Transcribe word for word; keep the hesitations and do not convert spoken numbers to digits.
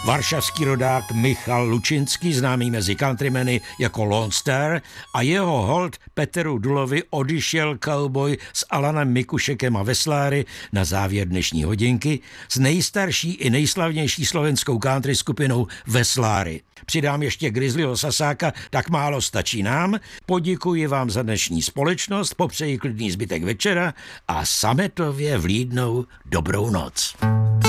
varšavský rodák Michal Lučinský, známý mezi countrymany jako Lone Star, a jeho hold Peteru Dulovi Odešel cowboy s Alanem Mikušekem a vesláry na závěr dnešní hodinky s nejstarší i nejslavnější slovenskou country skupinou Vesláry. Přidám ještě Grizzlyho Sasáka, tak málo stačí nám. Poděkuji vám za dnešní společnost, popřeji klidný zbytek večera a sametově vlídnou dobrou noc.